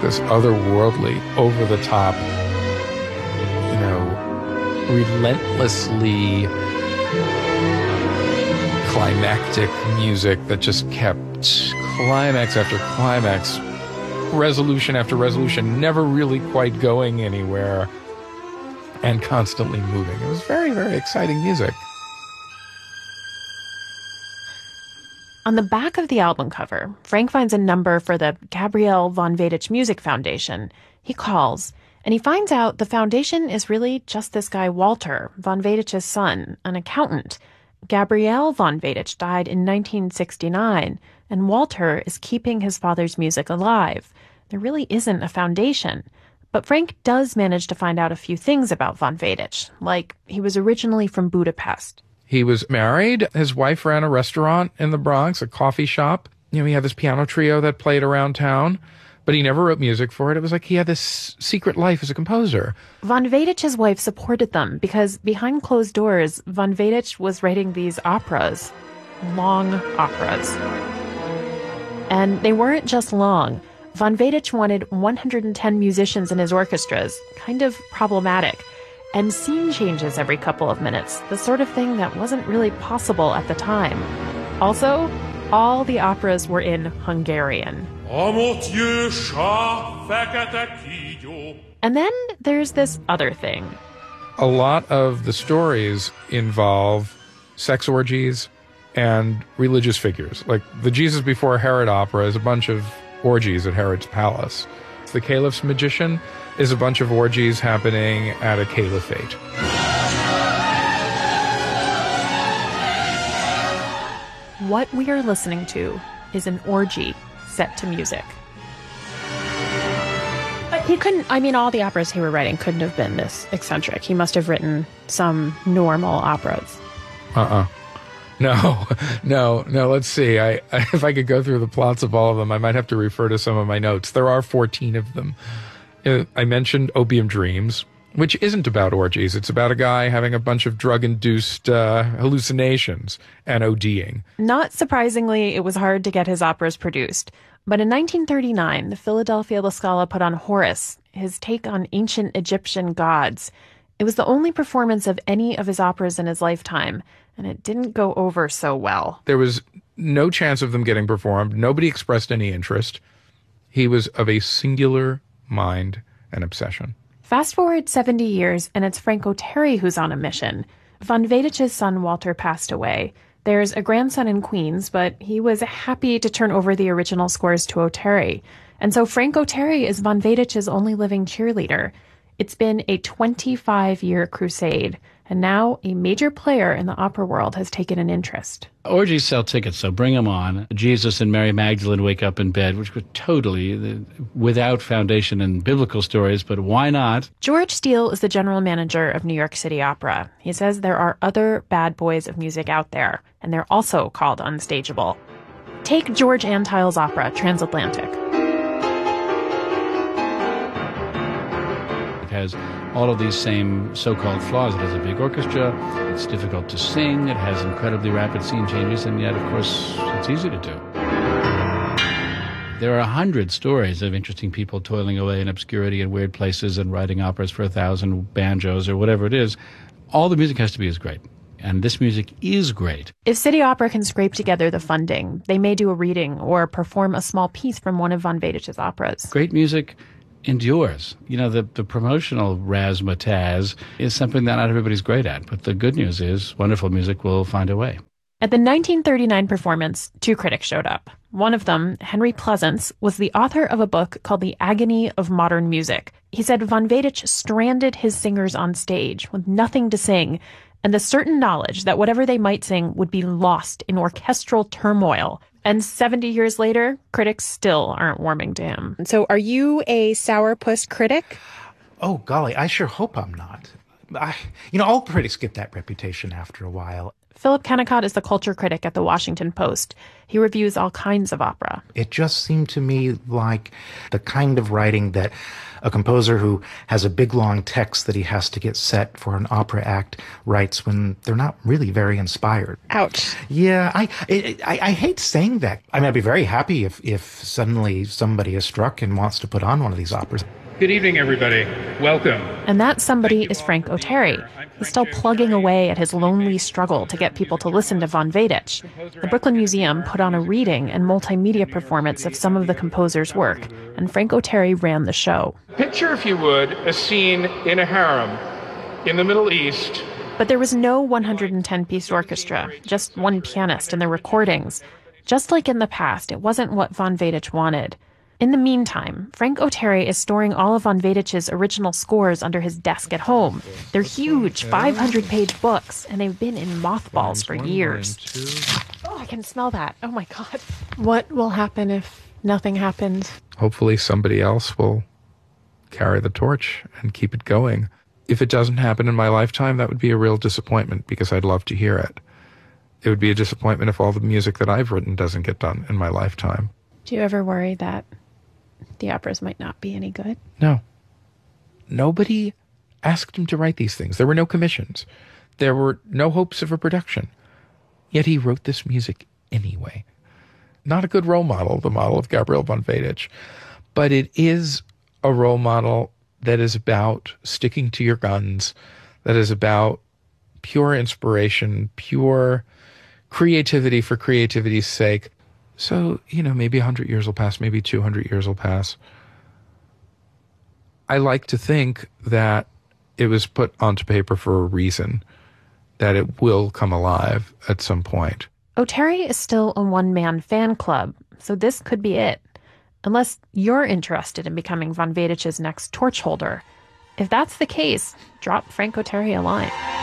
this otherworldly, over-the-top, relentlessly climactic music that just kept climax after climax, resolution after resolution, never really quite going anywhere, and constantly moving. It was very, very exciting music. On the back of the album cover, Frank finds a number for the Gabriel von Weidich Music Foundation. He calls, and he finds out the foundation is really just this guy Walter, von Weidich's son, an accountant. Gabriel von Weidich died in 1969, and Walter is keeping his father's music alive. There really isn't a foundation. But Frank does manage to find out a few things about von Weidich, like he was originally from Budapest. He was married. His wife ran a restaurant in the Bronx, a coffee shop. He had this piano trio that played around town, but he never wrote music for it. It was like he had this secret life as a composer. Von Weidich's wife supported them because behind closed doors, von Weidich was writing these operas, long operas. And they weren't just long. Von Weidich wanted 110 musicians in his orchestras, kind of problematic. And scene changes every couple of minutes, the sort of thing that wasn't really possible at the time. Also, all the operas were in Hungarian. And then there's this other thing. A lot of the stories involve sex orgies and religious figures. Like the Jesus Before Herod opera is a bunch of orgies at Herod's palace. The Caliph's Magician is a bunch of orgies happening at a caliphate. What we are listening to is an orgy set to music. But he couldn't, all the operas he were writing couldn't have been this eccentric. He must have written some normal operas. No, let's see. If I could go through the plots of all of them, I might have to refer to some of my notes. There are 14 of them. I mentioned Opium Dreams, which isn't about orgies. It's about a guy having a bunch of drug-induced hallucinations and ODing. Not surprisingly, it was hard to get his operas produced. But in 1939, the Philadelphia La Scala put on Horus, his take on ancient Egyptian gods. It was the only performance of any of his operas in his lifetime, and it didn't go over so well. There was no chance of them getting performed. Nobody expressed any interest. He was of a singular mind and obsession. Fast forward 70 years, and it's Frank Oteri who's on a mission. Von Weidich's son Walter passed away. There's a grandson in Queens, but he was happy to turn over the original scores to Oteri. And so Frank Oteri is von Weidich's only living cheerleader. It's been a 25-year crusade, and now a major player in the opera world has taken an interest. Orgies sell tickets, so bring them on. Jesus and Mary Magdalene wake up in bed, which were totally without foundation in biblical stories, but why not? George Steele is the general manager of New York City Opera. He says there are other bad boys of music out there, and they're also called unstageable. Take George Antheil's opera, Transatlantic. It has all of these same so-called flaws. It has a big orchestra, it's difficult to sing, it has incredibly rapid scene changes, and yet, of course, it's easy to do. There are 100 stories of interesting people toiling away in obscurity and weird places and writing operas for 1,000 banjos or whatever it is. All the music has to be as great. And this music is great. If City Opera can scrape together the funding, they may do a reading or perform a small piece from one of von Weidich's operas. Great music endures. The promotional razzmatazz is something that not everybody's great at. But the good news is wonderful music will find a way. At the 1939 performance, 2 critics showed up. One of them, Henry Pleasance, was the author of a book called The Agony of Modern Music. He said von Weidich stranded his singers on stage with nothing to sing, and the certain knowledge that whatever they might sing would be lost in orchestral turmoil. And 70 years later, critics still aren't warming to him. So are you a sourpuss critic? Oh, golly, I sure hope I'm not. All critics get that reputation after a while. Philip Kennicott is the culture critic at The Washington Post. He reviews all kinds of opera. It just seemed to me like the kind of writing that a composer who has a big, long text that he has to get set for an opera act writes when they're not really very inspired. Ouch. Yeah, I hate saying that. I mean, I'd be very happy if suddenly somebody is struck and wants to put on one of these operas. Good evening, everybody. Welcome. And that somebody is Frank Oteri. He's still plugging away at his lonely struggle to get people to listen to Von Weidich. The Brooklyn Museum put on a reading and multimedia performance of some of the composer's work, and Frank Oteri ran the show. Picture, if you would, a scene in a harem in the Middle East. But there was no 110-piece orchestra, just one pianist and the recordings. Just like in the past, it wasn't what Von Weidich wanted. In the meantime, Frank Oteri is storing all of Von Weidich's original scores under his desk at home. They're huge, 500-page books, and they've been in mothballs for years. Oh, I can smell that. Oh, my God. What will happen if nothing happens? Hopefully somebody else will carry the torch and keep it going. If it doesn't happen in my lifetime, that would be a real disappointment because I'd love to hear it. It would be a disappointment if all the music that I've written doesn't get done in my lifetime. Do you ever worry that the operas might not be any good? No. Nobody asked him to write these things. There were no commissions. There were no hopes of a production. Yet he wrote this music anyway. Not a good role model, the model of Gabriel von Weidich, but it is a role model that is about sticking to your guns, that is about pure inspiration, pure creativity for creativity's sake. So, maybe 100 years will pass, maybe 200 years will pass. I like to think that it was put onto paper for a reason, that it will come alive at some point. Oteri is still a one-man fan club, so this could be it. Unless you're interested in becoming Von Weidich's next torch holder. If that's the case, drop Frank Oteri a line.